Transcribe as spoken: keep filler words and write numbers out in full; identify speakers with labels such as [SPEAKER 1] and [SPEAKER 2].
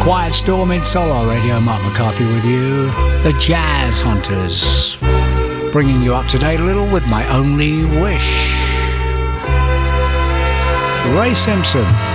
[SPEAKER 1] Quiet Storm in Solar Radio. Mark McCarthy with you. The Jazz Hunters, bringing you up to date a little with My Only Wish. Ray Simpson.